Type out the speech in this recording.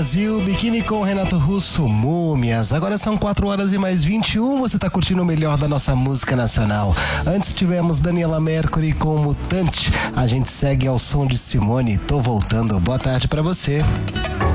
Brasil, Biquíni com Renato Russo, Múmias. Agora são 4h mais 21, você tá curtindo o melhor da nossa música nacional. Antes tivemos Daniela Mercury com Mutante. A gente segue ao som de Simone, Tô Voltando. Boa tarde pra você.